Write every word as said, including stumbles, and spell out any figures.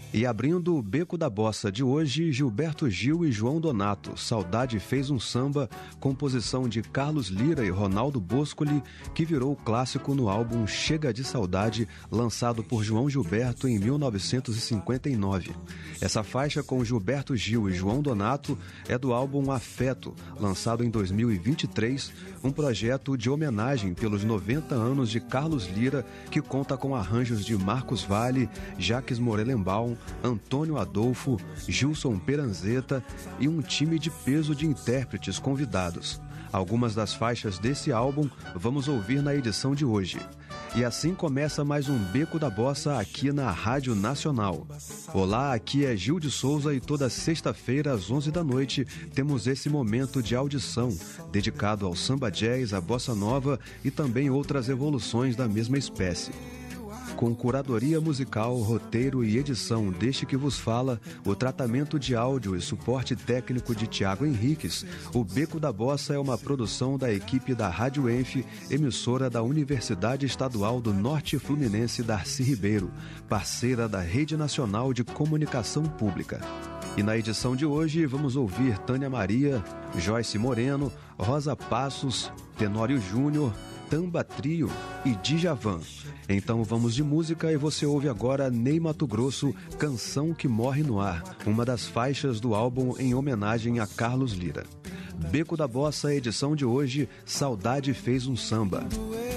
E abrindo o Beco da Bossa de hoje, Gilberto Gil e João Donato, Saudade Fez um Samba, composição de Carlos Lyra e Ronaldo Boscoli, que virou clássico no álbum Chega de Saudade, lançado por João Gilberto em mil novecentos e cinquenta e nove. Essa faixa com Gilberto Gil e João Donato é do álbum Afeto, lançado em dois mil e vinte e três, um projeto de homenagem pelos noventa anos de Carlos Lyra, que conta com arranjos de Marcos Valle, Jacques Morelenbaum, Antônio Adolfo, Gilson Peranzeta e um time de peso de intérpretes convidados. Algumas das faixas desse álbum vamos ouvir na edição de hoje. E assim começa mais um Beco da Bossa aqui na Rádio Nacional. Olá, aqui é Gil de Souza e toda sexta-feira às onze da noite temos esse momento de audição dedicado ao samba jazz, à bossa nova e também outras evoluções da mesma espécie. Com curadoria musical, roteiro e edição deste que vos fala, o tratamento de áudio e suporte técnico de Tiago Henriques, o Beco da Bossa é uma produção da equipe da Rádio Enf, emissora da Universidade Estadual do Norte Fluminense Darcy Ribeiro, parceira da Rede Nacional de Comunicação Pública. E na edição de hoje vamos ouvir Tânia Maria, Joyce Moreno, Rosa Passos, Tenório Júnior, Tamba Trio e Djavan. Então vamos de música e você ouve agora Ney Matogrosso, Canção que Morre no Ar, uma das faixas do álbum em homenagem a Carlos Lyra. Beco da Bossa, edição de hoje, Saudade Fez um Samba.